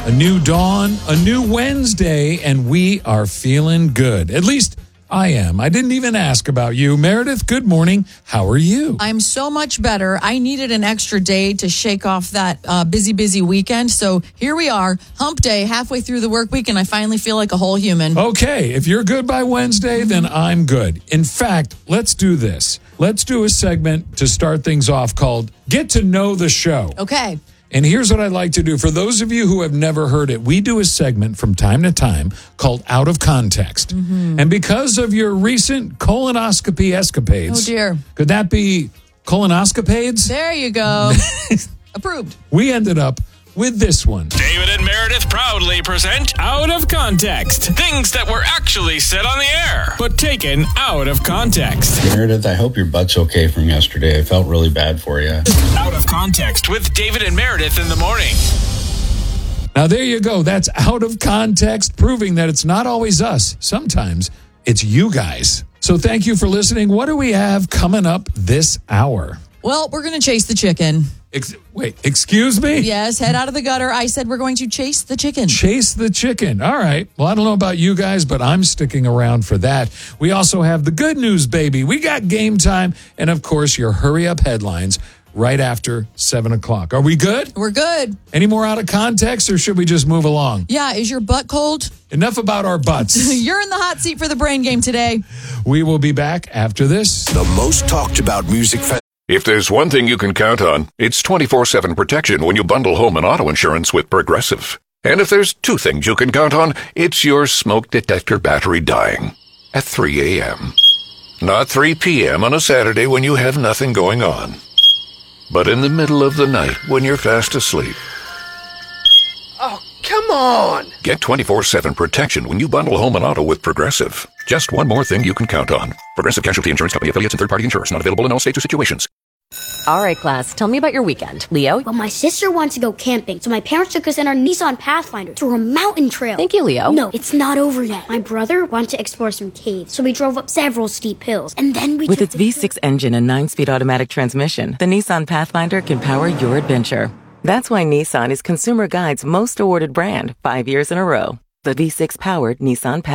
A new dawn, a new Wednesday, and we are feeling good. At least I am. I didn't even ask about you. Meredith, good morning. How are you? I'm so much better. I needed an extra day to shake off that busy weekend. So here we are, hump day, halfway through the work week, and I finally feel like a whole human. Okay, if you're good by Wednesday, then I'm good. In fact, let's do this. Let's do a segment to start things off called Get to Know the Show. Okay. And here's what I'd like to do. For those of you who have never heard it, we do a segment from time to time called Out of Context. Mm-hmm. And because of your recent colonoscopy escapades. Oh, dear. Could that be colonoscopades? There you go. Approved. We ended up with this one. David and Meredith proudly present Out of Context. Things that were actually said on the air, but taken out of context. Meredith, I hope your butt's okay from yesterday. I felt really bad for you. Out of Context with David and Meredith in the morning. Now, there you go. That's Out of Context, proving that it's not always us. Sometimes it's you guys. So thank you for listening. What do we have coming up this hour? Well, we're going to chase the chicken. Wait, excuse me? Yes, head out of the gutter. I said we're going to chase the chicken. Chase the chicken. All right. Well, I don't know about you guys, but I'm sticking around for that. We also have the good news, baby. We got game time. And, of course, your hurry-up headlines right after 7 o'clock. Are we good? We're good. Any more out of context, or should we just move along? Yeah, is your butt cold? Enough about our butts. You're in the hot seat for the brain game today. We will be back after this. The most talked about music If there's one thing you can count on, it's 24/7 protection when you bundle home and auto insurance with Progressive. And if there's two things you can count on, it's your smoke detector battery dying at 3 a.m. Not 3 p.m. on a Saturday when you have nothing going on, but in the middle of the night when you're fast asleep. Oh, come on! Get 24/7 protection when you bundle home and auto with Progressive. Just one more thing you can count on. Progressive Casualty Insurance Company affiliates and third-party insurers. Not available in all states or situations. All right, class. Tell me about your weekend. Leo? Well, my sister wants to go camping, so my parents took us in our Nissan Pathfinder through a mountain trail. Thank you, Leo. No, it's not over yet. My brother wanted to explore some caves, so we drove up several steep hills, and then we With its V6 engine and 9-speed automatic transmission, the Nissan Pathfinder can power your adventure. That's why Nissan is Consumer Guide's most awarded brand 5 years in a row. The V6-powered Nissan Pathfinder.